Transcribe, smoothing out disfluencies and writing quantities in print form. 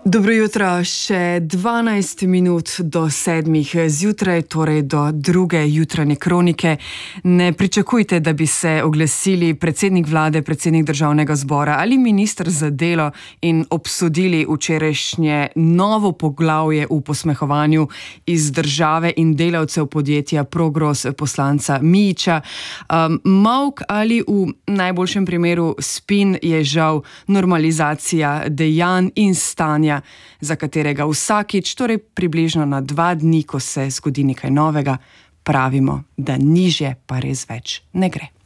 Dobro jutro, še 12 minut do 7 zjutraj, torej do druge jutranje kronike. Ne pričakujte, da bi se oglasili predsednik vlade, predsednik državnega zbora ali minister za delo in obsodili včerajšnje novo poglavje v posmehovanju iz države in delavcev podjetja Progros poslanca Mijića. Molk ali v najboljšem primeru spin je žal normalizacija dejanj in stanja, za katerega vsakič, torej približno na 2 dni, ko se zgodi nekaj novega, pravimo, da nižje pa res več ne gre.